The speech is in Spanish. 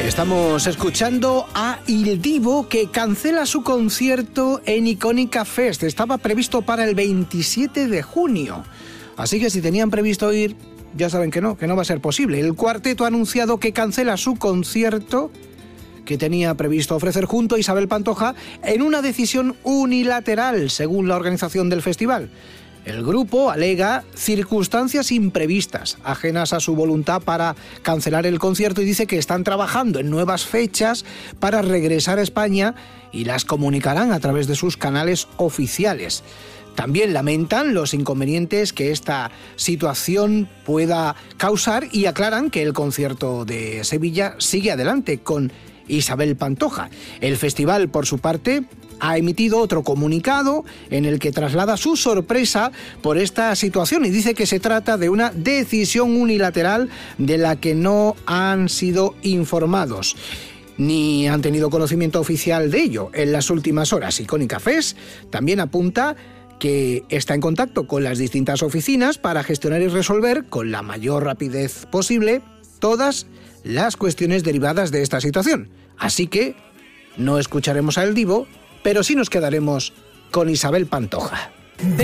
Estamos escuchando a Il Divo, que cancela su concierto en Icónica Fest. Estaba previsto para el 27 de junio. Así que si tenían previsto ir, ya saben que no va a ser posible. El cuarteto ha anunciado que cancela su concierto que tenía previsto ofrecer junto a Isabel Pantoja en una decisión unilateral, según la organización del festival. El grupo alega circunstancias imprevistas, ajenas a su voluntad para cancelar el concierto, y dice que están trabajando en nuevas fechas para regresar a España y las comunicarán a través de sus canales oficiales. También lamentan los inconvenientes que esta situación pueda causar y aclaran que el concierto de Sevilla sigue adelante con Isabel Pantoja. El festival, por su parte, ha emitido otro comunicado en el que traslada su sorpresa por esta situación y dice que se trata de una decisión unilateral de la que no han sido informados ni han tenido conocimiento oficial de ello en las últimas horas. Icónica Fest también apunta que está en contacto con las distintas oficinas para gestionar y resolver con la mayor rapidez posible todas las cuestiones derivadas de esta situación. Así que no escucharemos a El Divo, pero sí nos quedaremos con Isabel Pantoja.